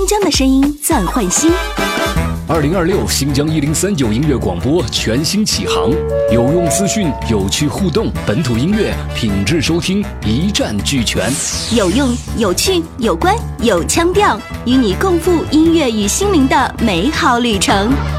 疆的声音再焕新。 2026新疆1039音乐广播全新启航，有用资讯，有趣互动，本土音乐品质收听一站俱全， 有用、有趣、有关、有腔调，与你共赴音乐与心灵的美好旅程。